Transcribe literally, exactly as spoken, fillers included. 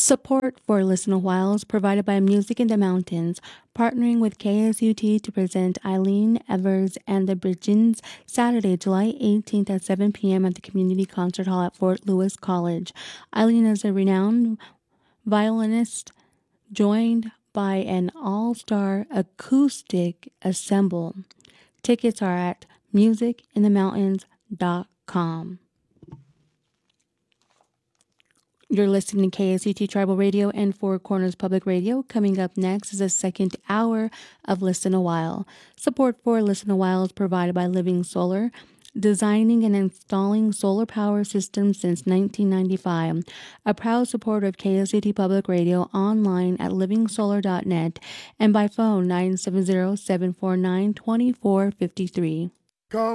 Support for Listen a While is provided by Music in the Mountains, partnering with K S U T to present Eileen Evers and the Bridgens Saturday, July eighteenth at seven p.m. at the Community Concert Hall at Fort Lewis College. Eileen is a renowned violinist joined by an all-star acoustic ensemble. Tickets are at music in the mountains dot com. You're listening to K S U T Tribal Radio and Four Corners Public Radio. Coming up next is the second hour of Listen a While. Support for Listen a While is provided by Living Solar, designing and installing solar power systems since nineteen ninety-five. A proud supporter of K S U T Public Radio, online at living solar dot net and by phone nine seven zero, seven four nine, two four five three.